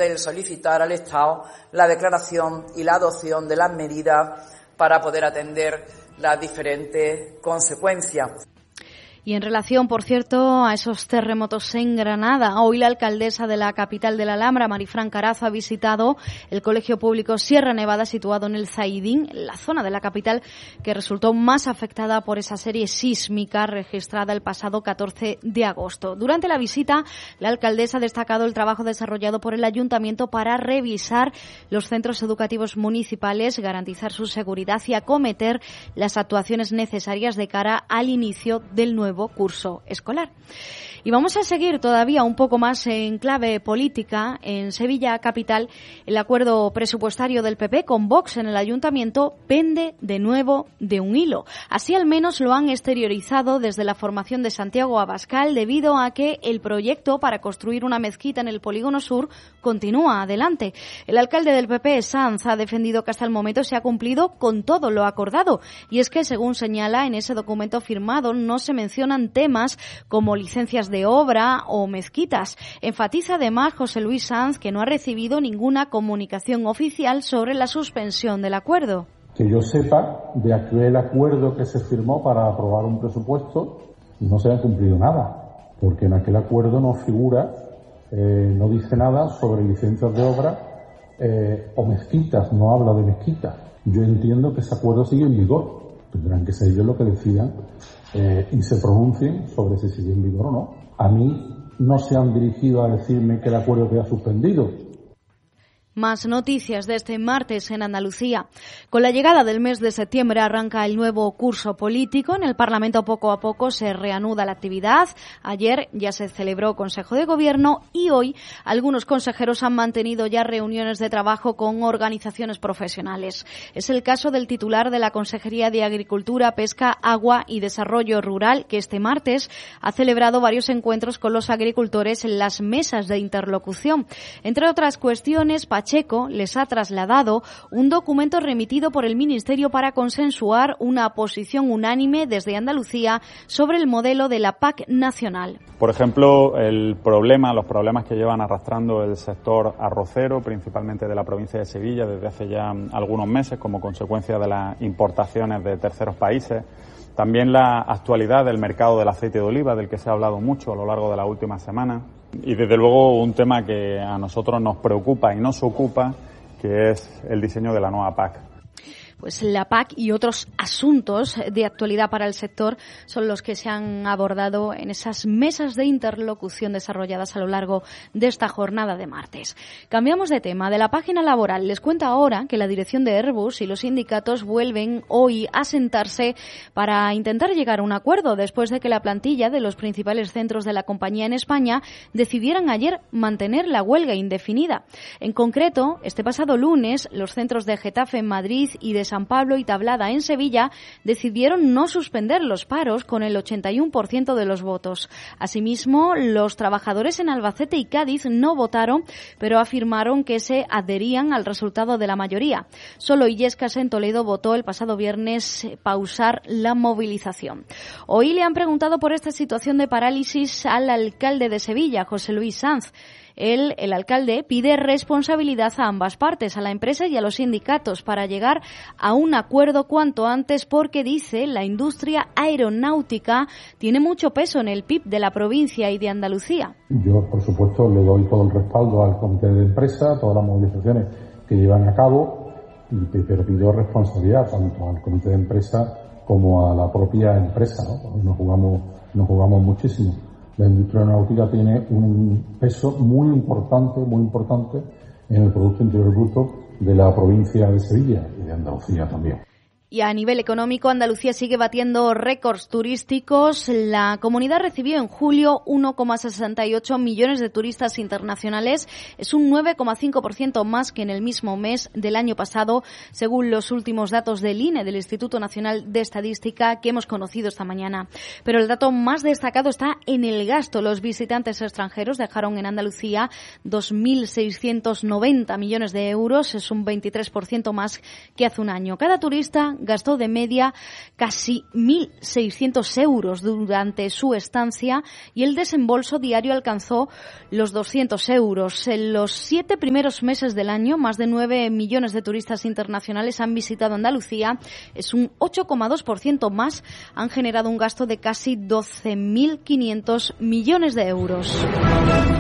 del solicitar al Estado la declaración y la adopción de las medidas para poder atender las diferentes consecuencias. Y en relación, por cierto, a esos terremotos en Granada, hoy la alcaldesa de la capital de la Alhambra, Marifran Carazo, ha visitado el colegio público Sierra Nevada, situado en el Zaidín, la zona de la capital que resultó más afectada por esa serie sísmica registrada el pasado 14 de agosto. Durante la visita, la alcaldesa ha destacado el trabajo desarrollado por el ayuntamiento para revisar los centros educativos municipales, garantizar su seguridad y acometer las actuaciones necesarias de cara al inicio del nuevo curso escolar. Y vamos a seguir todavía un poco más en clave política. En Sevilla capital, el acuerdo presupuestario del PP con Vox en el ayuntamiento pende de nuevo de un hilo. Así al menos lo han exteriorizado desde la formación de Santiago Abascal, debido a que el proyecto para construir una mezquita en el Polígono Sur continúa adelante. El alcalde del PP, Sanz, ha defendido que hasta el momento se ha cumplido con todo lo acordado. Y es que, según señala, en ese documento firmado no se mencionan temas como licencias de obra o mezquitas. Enfatiza además José Luis Sanz que no ha recibido ninguna comunicación oficial sobre la suspensión del acuerdo. Que yo sepa, de aquel acuerdo que se firmó para aprobar un presupuesto, no se ha cumplido nada, porque en aquel acuerdo no figura, no dice nada sobre licencias de obra o mezquitas, no habla de mezquitas. Yo entiendo que ese acuerdo sigue en vigor. Tendrán que ser ellos los que decidan y se pronuncien sobre si sigue en vigor o no. A mí no se han dirigido a decirme que el acuerdo queda suspendido. Más noticias de este martes en Andalucía. Con la llegada del mes de septiembre arranca el nuevo curso político. En el Parlamento poco a poco se reanuda la actividad. Ayer ya se celebró Consejo de Gobierno y hoy algunos consejeros han mantenido ya reuniones de trabajo con organizaciones profesionales. Es el caso del titular de la Consejería de Agricultura, Pesca, Agua y Desarrollo Rural, que este martes ha celebrado varios encuentros con los agricultores en las mesas de interlocución. Entre otras cuestiones, Pacheco les ha trasladado un documento remitido por el Ministerio para consensuar una posición unánime desde Andalucía sobre el modelo de la PAC nacional. Por ejemplo, los problemas que llevan arrastrando el sector arrocero, principalmente de la provincia de Sevilla, desde hace ya algunos meses, como consecuencia de las importaciones de terceros países. También la actualidad del mercado del aceite de oliva, del que se ha hablado mucho a lo largo de las últimas semanas. Y desde luego un tema que a nosotros nos preocupa y nos ocupa, que es el diseño de la nueva PAC. Pues la PAC y otros asuntos de actualidad para el sector son los que se han abordado en esas mesas de interlocución desarrolladas a lo largo de esta jornada de martes. Cambiamos de tema. De la página laboral les cuento ahora que la dirección de Airbus y los sindicatos vuelven hoy a sentarse para intentar llegar a un acuerdo después de que la plantilla de los principales centros de la compañía en España decidieran ayer mantener la huelga indefinida. En concreto, este pasado lunes, los centros de Getafe en Madrid y de San Pablo y Tablada en Sevilla decidieron no suspender los paros con el 81% de los votos. Asimismo, los trabajadores en Albacete y Cádiz no votaron, pero afirmaron que se adherían al resultado de la mayoría. Solo Illescas en Toledo votó el pasado viernes pausar la movilización. Hoy le han preguntado por esta situación de parálisis al alcalde de Sevilla, José Luis Sanz. El alcalde pide responsabilidad a ambas partes, a la empresa y a los sindicatos, para llegar a un acuerdo cuanto antes, porque dice la industria aeronáutica tiene mucho peso en el PIB de la provincia y de Andalucía. Yo, por supuesto, le doy todo el respaldo al comité de empresa, todas las movilizaciones que llevan a cabo, pero pido responsabilidad tanto al comité de empresa como a la propia empresa, ¿no? Nos jugamos muchísimo. La industria aeronáutica tiene un peso muy importante en el Producto Interior Bruto de la provincia de Sevilla y de Andalucía también. Y a nivel económico, Andalucía sigue batiendo récords turísticos. La comunidad recibió en julio 1,68 millones de turistas internacionales. Es un 9,5% más que en el mismo mes del año pasado, según los últimos datos del INE, del Instituto Nacional de Estadística, que hemos conocido esta mañana. Pero el dato más destacado está en el gasto. Los visitantes extranjeros dejaron en Andalucía 2.690 millones de euros. Es un 23% más que hace un año. Cada turista gastó de media casi 1.600 euros durante su estancia y el desembolso diario alcanzó los 200 euros. En los 7 primeros meses del año, más de 9 millones de turistas internacionales han visitado Andalucía. Es un 8,2% más. Han generado un gasto de casi 12.500 millones de euros.